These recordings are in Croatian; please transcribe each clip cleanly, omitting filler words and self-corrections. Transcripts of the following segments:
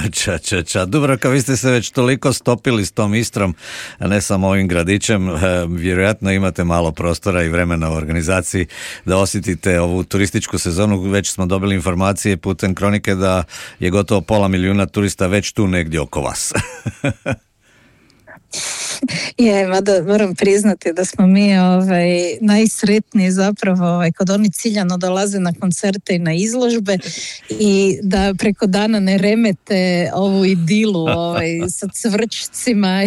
Dubravka, vi ste se već toliko stopili s tom Istrom, a ne samo ovim gradićem, vjerojatno imate malo prostora i vremena u organizaciji da osjetite ovu turističku sezonu. Već smo dobili informacije putem Kronike da je gotovo 500.000 turista već tu negdje oko vas. Mada moram priznati da smo mi najsretniji zapravo kod oni ciljano dolaze na koncerte i na izložbe i da preko dana ne remete ovu idilu sa cvrčcima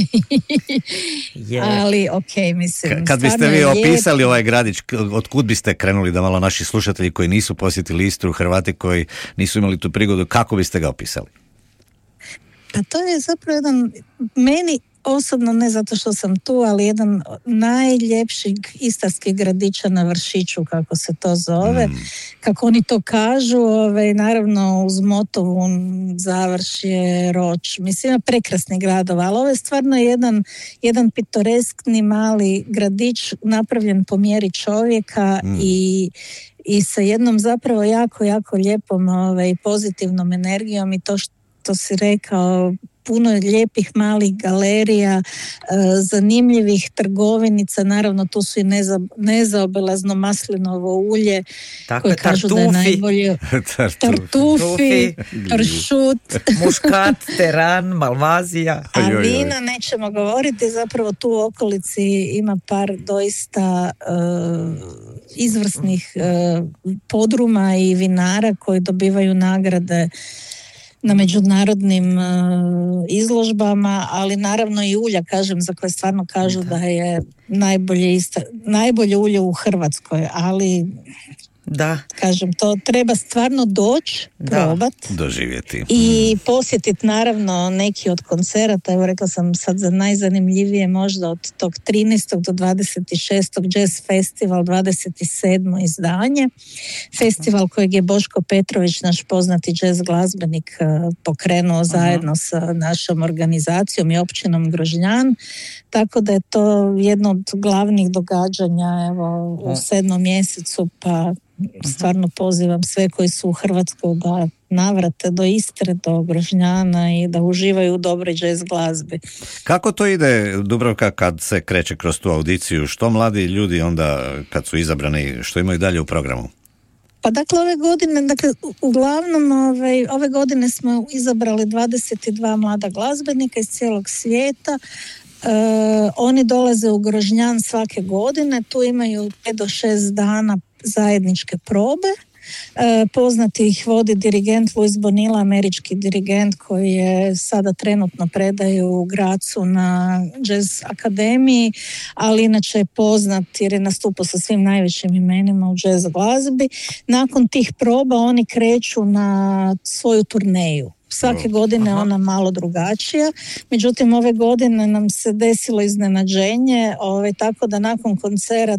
ali mislim. Kad biste vi opisali ovaj gradić, otkud biste krenuli da malo naši slušatelji koji nisu posjetili Istru, Hrvati koji nisu imali tu prigodu, kako biste ga opisali? Pa to je zapravo jedan, meni osobno, ne zato što sam tu, ali jedan najljepših istarskih gradića na Vršiću, kako se to zove, kako oni to kažu, naravno uz Motovun, Završje, Roč, mislim ima prekrasnih gradova, ali ovo je stvarno jedan pitoreskni mali gradić napravljen po mjeri čovjeka i sa jednom zapravo jako, jako lijepom pozitivnom energijom i to što si rekao, puno lijepih malih galerija, zanimljivih trgovinica, naravno tu su i nezaobilazno maslinovo ulje, koje kažu da je najbolje. Tartufi, pršut. Muškat, teran, malvazija. A vina nećemo govoriti, zapravo tu u okolici ima par doista izvrsnih podruma i vinara koji dobivaju nagrade na međunarodnim izložbama, ali naravno i ulja, kažem, za koje stvarno kažu da je najbolje ulje u Hrvatskoj, ali da. Kažem, to treba stvarno doći, probati, doživjeti i posjetiti naravno neki od koncerata. Evo rekla sam sad za najzanimljivije možda od tog 13. do 26. Jazz Festival, 27. izdanje. Festival kojeg je Boško Petrović, naš poznati jazz glazbenik, pokrenuo zajedno sa našom organizacijom i općinom Grožnjan. Tako da je to jedno od glavnih događanja u 7. mjesecu, pa stvarno pozivam sve koji su u Hrvatskoj da navrate do Istre, do Grožnjana i da uživaju u dobroj jazz glazbi. Kako to ide, Dubravka, kad se kreće kroz tu audiciju? Što mladi ljudi onda kad su izabrani, što imaju dalje u programu? Pa dakle ove godine, uglavnom ove godine smo izabrali 22 mlada glazbenika iz cijelog svijeta. Oni dolaze u Grožnjan svake godine, tu imaju 5 do 6 dana zajedničke probe. Poznati ih vodi dirigent Luis Bonilla, američki dirigent koji je sada trenutno predaje u Grazu na Jazz akademiji, ali inače je poznat jer je nastupao sa svim najvećim imenima u jazz glazbi. Nakon tih proba oni kreću na svoju turneju. Svake godine ona malo drugačija, međutim ove godine nam se desilo iznenađenje, tako da nakon koncerta